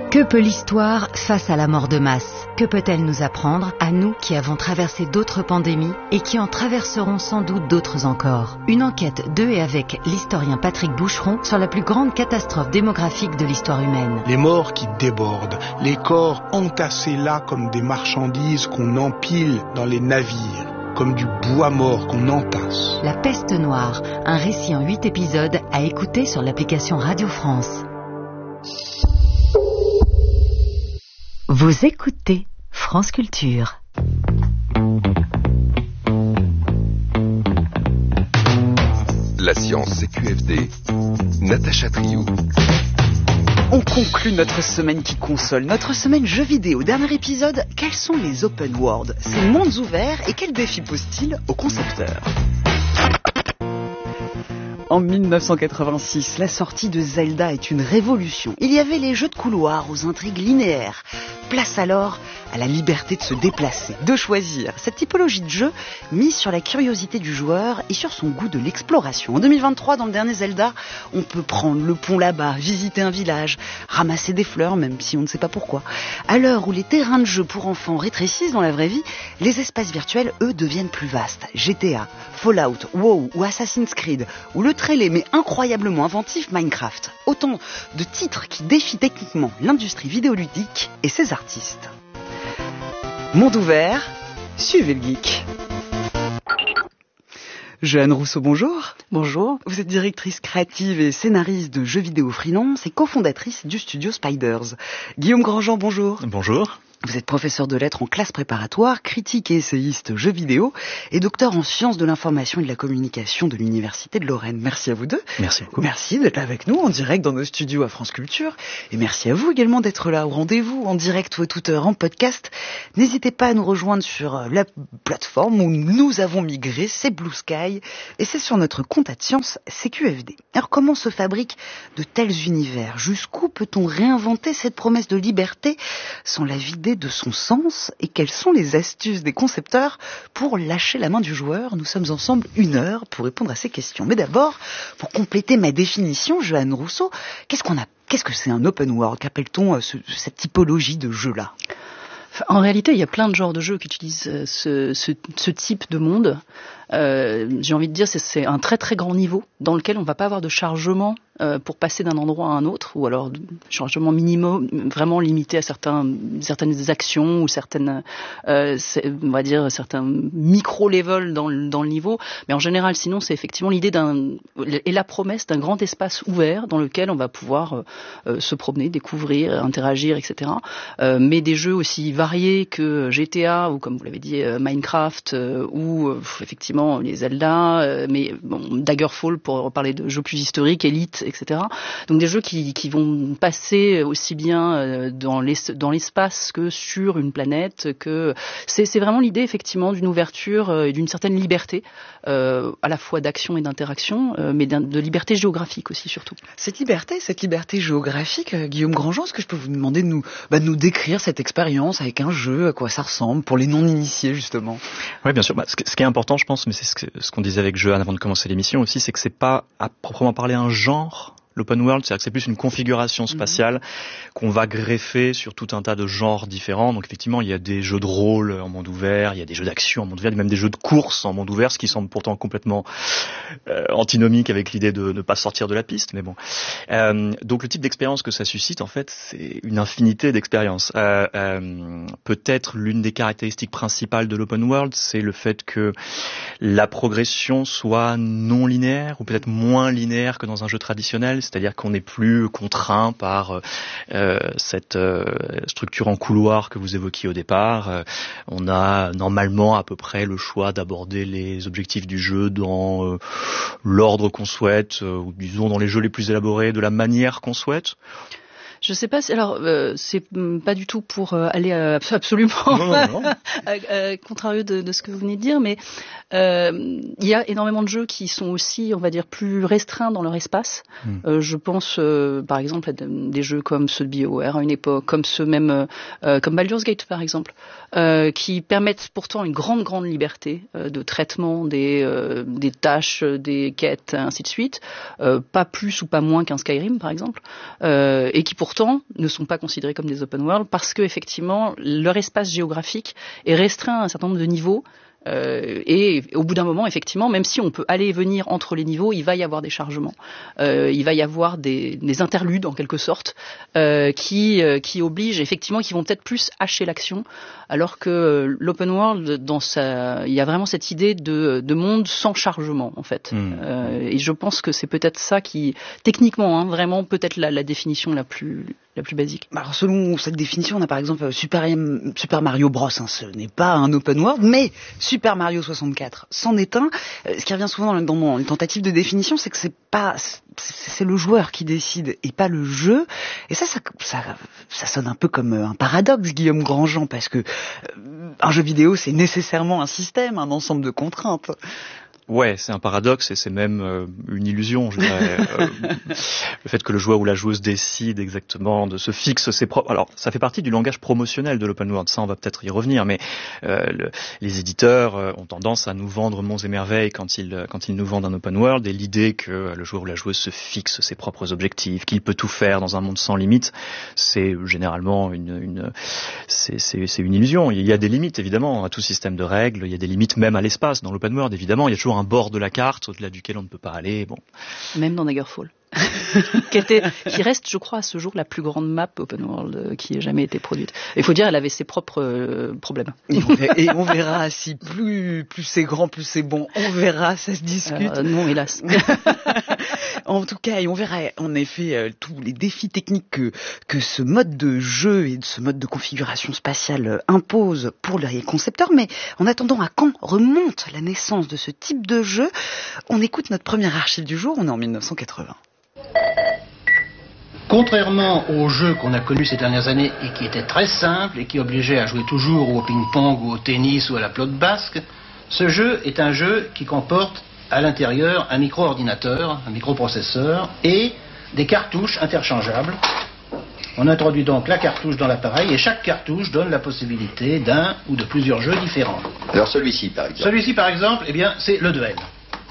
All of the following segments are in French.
Que peut l'histoire face à la mort de masse ? Que peut-elle nous apprendre, à nous qui avons traversé d'autres pandémies et qui en traverseront sans doute d'autres encore ? Une enquête de et avec l'historien Patrick Boucheron sur la plus grande catastrophe démographique de l'histoire humaine. Les morts qui débordent, les corps entassés là comme des marchandises qu'on empile dans les navires, comme du bois mort qu'on entasse. La peste noire, un récit en 8 épisodes à écouter sur l'application Radio France. Vous écoutez France Culture. La science CQFD, Natacha Triou. On conclut notre semaine qui console, notre semaine jeux vidéo. Dernier épisode, quels sont les open world, ces mondes ouverts et quels défis posent-ils aux concepteurs ? En 1986, la sortie de Zelda est une révolution. Il y avait les jeux de couloir aux intrigues linéaires. Place alors à la liberté de se déplacer, de choisir. Cette typologie de jeu mise sur la curiosité du joueur et sur son goût de l'exploration. En 2023, dans le dernier Zelda, on peut prendre le pont là-bas, visiter un village, ramasser des fleurs, même si on ne sait pas pourquoi. À l'heure où les terrains de jeu pour enfants rétrécissent dans la vraie vie, les espaces virtuels, eux, deviennent plus vastes. GTA, Fallout, WoW ou Assassin's Creed, ou le très laid mais incroyablement inventif Minecraft. Autant de titres qui défient techniquement l'industrie vidéoludique et ses artistes. Monde ouvert, suivez le geek. Jeanne Rousseau, bonjour. Bonjour. Vous êtes directrice créative et scénariste de jeux vidéo freelance et cofondatrice du studio Spiders. Guillaume Grandjean, bonjour. Bonjour. Vous êtes professeur de lettres en classe préparatoire, critique et essayiste jeux vidéo et docteur en sciences de l'information et de la communication de l'Université de Lorraine. Merci à vous deux. Merci beaucoup. Merci d'être là avec nous en direct dans nos studios à France Culture. Et merci à vous également d'être là au rendez-vous en direct ou à toute heure en podcast. N'hésitez pas à nous rejoindre sur la plateforme où nous avons migré, c'est Blue Sky et c'est sur notre compte AdScience CQFD. Alors comment se fabriquent de tels univers ? Jusqu'où peut-on réinventer cette promesse de liberté sans la vider de son sens, et quelles sont les astuces des concepteurs pour lâcher la main du joueur ? Nous sommes ensemble 1 heure pour répondre à ces questions. Mais d'abord, pour compléter ma définition, Jeanne Rousseau, qu'est-ce que c'est un open world ? Qu'appelle-t-on cette typologie de jeu-là ? En réalité, il y a plein de genres de jeux qui utilisent ce type de monde. J'ai envie de dire c'est un très très grand niveau dans lequel on ne va pas avoir de chargement pour passer d'un endroit à un autre, ou alors de chargement minimum vraiment limité à certaines actions ou certaines on va dire certains micro-levels dans le niveau, mais en général sinon c'est effectivement l'idée et la promesse d'un grand espace ouvert dans lequel on va pouvoir se promener, découvrir, interagir, etc. Mais des jeux aussi variés que GTA ou comme vous l'avez dit Minecraft ou effectivement les Zelda, mais bon, Daggerfall pour parler de jeux plus historiques, Elite, etc. Donc des jeux qui vont passer aussi bien dans l'espace que sur une planète, que c'est vraiment l'idée effectivement d'une ouverture et d'une certaine liberté, à la fois d'action et d'interaction, mais de liberté géographique aussi surtout. Cette liberté géographique, Guillaume Grandjean, est-ce que je peux vous demander de nous décrire cette expérience avec un jeu, à quoi ça ressemble pour les non-initiés justement ? Oui, bien sûr. Ce qui est important, je pense, mais c'est ce qu'on disait avec Jeanne avant de commencer l'émission aussi, c'est que c'est pas à proprement parler un genre. L'open world, c'est-à-dire que c'est plus une configuration spatiale qu'on va greffer sur tout un tas de genres différents. Donc effectivement, il y a des jeux de rôle en monde ouvert, il y a des jeux d'action en monde ouvert, même des jeux de course en monde ouvert, ce qui semble pourtant complètement antinomique avec l'idée de ne pas sortir de la piste. Mais bon, donc le type d'expérience que ça suscite, en fait, c'est une infinité d'expériences. Peut-être l'une des caractéristiques principales de l'open world, c'est le fait que la progression soit non linéaire ou peut-être moins linéaire que dans un jeu traditionnel. C'est-à-dire qu'on n'est plus contraint par cette structure en couloir que vous évoquiez au départ. On a normalement à peu près le choix d'aborder les objectifs du jeu dans l'ordre qu'on souhaite, ou disons dans les jeux les plus élaborés, de la manière qu'on souhaite. Je sais pas si, alors, c'est pas du tout pour aller absolument non. contrario de ce que vous venez de dire, mais il y a énormément de jeux qui sont aussi, on va dire, plus restreints dans leur espace. Je pense, par exemple, à des jeux comme ceux de BioWare à une époque, comme ceux même, comme Baldur's Gate, par exemple, qui permettent pourtant une grande liberté de traitement des tâches, des quêtes, ainsi de suite, pas plus ou pas moins qu'un Skyrim, par exemple, et qui pourtant pourtant ne sont pas considérés comme des open world parce que effectivement leur espace géographique est restreint à un certain nombre de niveaux. Et au bout d'un moment, effectivement, même si on peut aller et venir entre les niveaux, il va y avoir des chargements, il va y avoir des interludes en quelque sorte, qui obligent effectivement, qui vont peut-être plus hacher l'action, alors que l'open world, il y a vraiment cette idée de monde sans chargement en fait. Et je pense que c'est peut-être ça qui, techniquement, vraiment peut-être la définition la plus basique. Alors selon cette définition, on a par exemple Super Mario Bros. Ce n'est pas un open world, mais Super Mario 64 c'en est un. Ce qui revient souvent dans les tentatives de définition, c'est que c'est le joueur qui décide et pas le jeu. Et ça sonne un peu comme un paradoxe, Guillaume Grandjean, parce que un jeu vidéo, c'est nécessairement un système, un ensemble de contraintes. Ouais, c'est un paradoxe et c'est même une illusion, je dirais. Le fait que le joueur ou la joueuse décide exactement, se fixe ses propres... Alors, ça fait partie du langage promotionnel de l'open world, ça on va peut-être y revenir, mais les éditeurs ont tendance à nous vendre monts et merveilles quand ils nous vendent un open world, et l'idée que le joueur ou la joueuse se fixe ses propres objectifs, qu'il peut tout faire dans un monde sans limite, c'est généralement c'est une illusion. Il y a des limites, évidemment, à tout système de règles, il y a des limites même à l'espace. Dans l'open world, évidemment, il y a toujours un bord de la carte au-delà duquel on ne peut pas aller. Bon. Même dans Daggerfall. qui reste, je crois, à ce jour la plus grande map open world qui ait jamais été produite. Il faut dire, elle avait ses propres problèmes. Et on verra si plus c'est grand, plus c'est bon. On verra, ça se discute. Non, hélas. En tout cas, et on verra en effet tous les défis techniques que ce mode de jeu et ce mode de configuration spatiale impose pour les concepteurs. Mais en attendant, à quand remonte la naissance de ce type de jeu? On écoute notre première archive du jour, on est en 1980. Contrairement aux jeux qu'on a connus ces dernières années et qui étaient très simples et qui obligeaient à jouer toujours au ping-pong ou au tennis ou à la pelote basque, ce jeu est un jeu qui comporte à l'intérieur un micro-ordinateur, un microprocesseur et des cartouches interchangeables. On introduit donc la cartouche dans l'appareil et chaque cartouche donne la possibilité d'un ou de plusieurs jeux différents. Alors celui-ci par exemple. Celui-ci par exemple, eh bien, c'est le duel.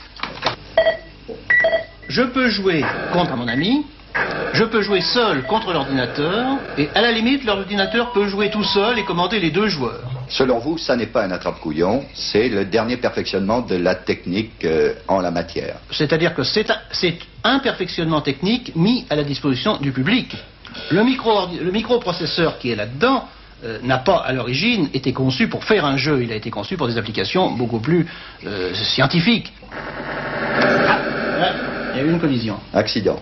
Je peux jouer contre mon ami, je peux jouer seul contre l'ordinateur, et à la limite, l'ordinateur peut jouer tout seul et commander les deux joueurs. Selon vous, ça n'est pas un attrape-couillon, c'est le dernier perfectionnement de la technique en la matière. C'est-à-dire que c'est un perfectionnement technique mis à la disposition du public. Le microprocesseur qui est là-dedans n'a pas à l'origine été conçu pour faire un jeu, il a été conçu pour des applications beaucoup plus scientifiques. Il y a eu une collision. Accident.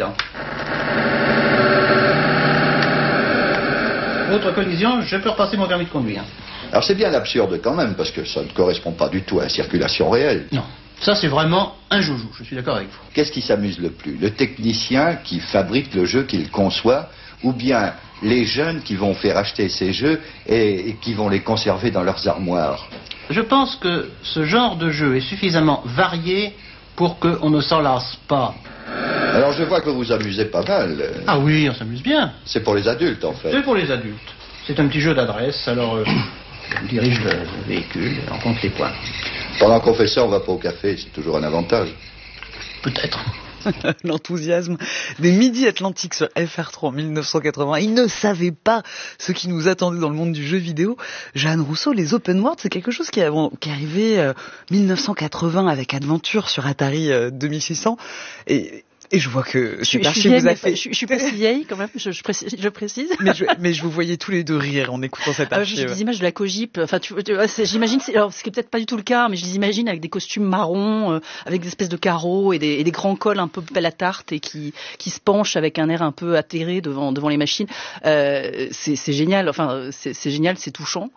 Autre collision, je peux repasser mon permis de conduire. Alors c'est bien l'absurde quand même, parce que ça ne correspond pas du tout à la circulation réelle. Non, ça c'est vraiment un joujou, je suis d'accord avec vous. Qu'est-ce qui s'amuse le plus? Le technicien qui fabrique le jeu, qu'il conçoit, ou bien les jeunes qui vont faire acheter ces jeux et qui vont les conserver dans leurs armoires? Je pense que ce genre de jeu est suffisamment varié pour qu'on ne s'en lasse pas. Alors je vois que vous vous amusez pas mal. Ah oui, on s'amuse bien. C'est pour les adultes en fait. C'est pour les adultes. C'est un petit jeu d'adresse, alors on dirige le véhicule et on compte les points. Pendant qu'on fait ça, on va pas au café, c'est toujours un avantage. Peut-être. L'enthousiasme des Midi Atlantiques sur FR3 en 1980. Ils ne savaient pas ce qui nous attendait dans le monde du jeu vidéo. Jeanne Rousseau, les open world, c'est quelque chose qui est arrivé 1980 avec Adventure sur Atari 2600. Et je vois que je suis pas si vieille quand même, je précise. Mais je vous voyais tous les deux rire en écoutant cette archive. J'ai des images de la Cogip. Enfin, j'imagine. Alors, ce qui est peut-être pas du tout le cas, mais je les imagine avec des costumes marrons, avec des espèces de carreaux et des grands cols un peu pelle à tarte et qui se penchent avec un air un peu atterré devant les machines. C'est génial. Enfin, c'est génial, c'est touchant.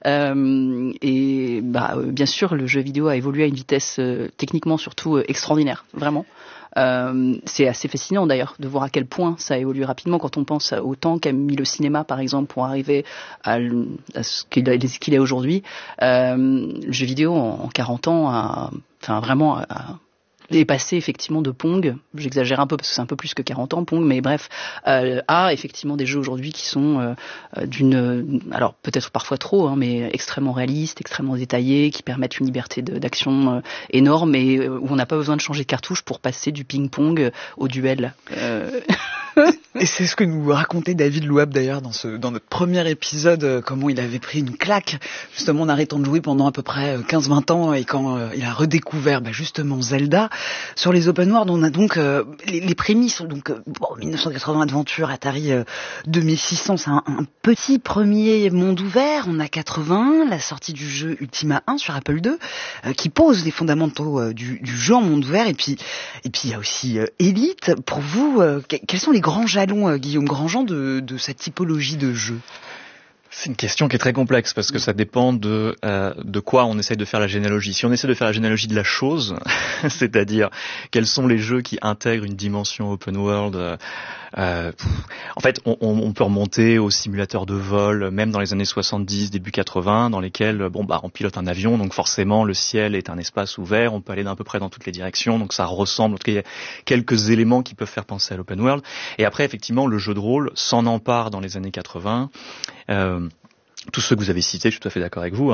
Et bien sûr, le jeu vidéo a évolué à une vitesse techniquement surtout extraordinaire, vraiment. C'est assez fascinant d'ailleurs de voir à quel point ça évolue rapidement quand on pense au temps qu'a mis le cinéma par exemple pour arriver à ce qu'il est aujourd'hui. Le jeu vidéo en 40 ans a est passé effectivement de Pong, j'exagère un peu parce que c'est un peu plus que 40 ans Pong, mais bref, à effectivement des jeux aujourd'hui qui sont alors peut-être parfois trop, mais extrêmement réalistes, extrêmement détaillés, qui permettent une liberté d'action énorme et où on n'a pas besoin de changer de cartouche pour passer du ping-pong au duel. Et c'est ce que nous racontait David Louab d'ailleurs dans notre premier épisode, comment il avait pris une claque justement en arrêtant de jouer pendant à peu près 15-20 ans et quand il a redécouvert justement Zelda. Sur les open world, on a donc les prémices sont donc 1980 Adventure, Atari 2600, c'est un petit premier monde ouvert. On a 80, la sortie du jeu Ultima 1 sur Apple II qui pose les fondamentaux du jeu en monde ouvert et puis il y a aussi Elite. Pour vous, quels sont les grands jalons, Guillaume Grandjean, de cette typologie de jeu? C'est une question qui est très complexe parce que ça dépend de quoi on essaye de faire la généalogie. Si on essaie de faire la généalogie de la chose, c'est-à-dire quels sont les jeux qui intègrent une dimension open world, en fait, on peut remonter aux simulateurs de vol, même dans les années 70, début 80, dans lesquels on pilote un avion, donc forcément le ciel est un espace ouvert, on peut aller d'à peu près dans toutes les directions, donc ça ressemble, en tout cas il y a quelques éléments qui peuvent faire penser à l'open world. Et après, effectivement, le jeu de rôle s'en empare dans les années 80. Tous ceux que vous avez cités, je suis tout à fait d'accord avec vous.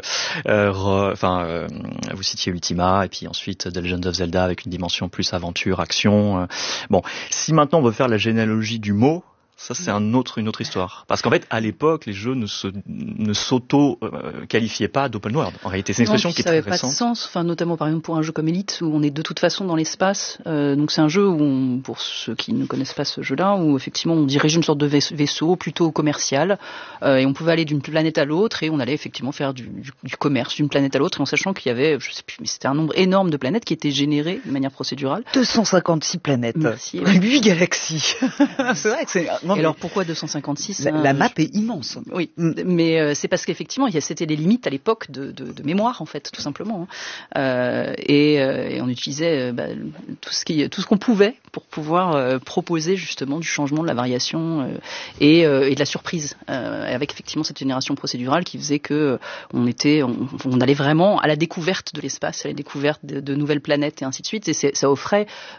Vous citiez Ultima, et puis ensuite The Legend of Zelda avec une dimension plus aventure, action. Si maintenant on veut faire la généalogie du mot, ça c'est une autre histoire. Parce qu'en fait, à l'époque, les jeux ne s'auto-qualifiaient pas d'open world. En réalité, c'est une expression qui est très récente. Ça n'avait pas de sens, notamment par exemple pour un jeu comme Elite, où on est de toute façon dans l'espace. Donc c'est un jeu où pour ceux qui ne connaissent pas ce jeu-là, où effectivement on dirige une sorte de vaisseau plutôt commercial, et on pouvait aller d'une planète à l'autre, et on allait effectivement faire du commerce d'une planète à l'autre, et en sachant qu'il y avait, je sais plus, mais c'était un nombre énorme de planètes qui étaient générées de manière procédurale. 256 planètes. Merci. 8 galaxies. C'est vrai que c'est... Et alors pourquoi 256 la map est immense. Oui, mais c'est parce qu'effectivement c'était les limites à l'époque de mémoire en fait, tout simplement. Et on utilisait tout ce qu'on pouvait pour pouvoir proposer justement du changement, de la variation et de la surprise, avec effectivement cette génération procédurale qui faisait que on allait vraiment à la découverte de l'espace, à la découverte de nouvelles planètes et ainsi de suite. Et ça offrait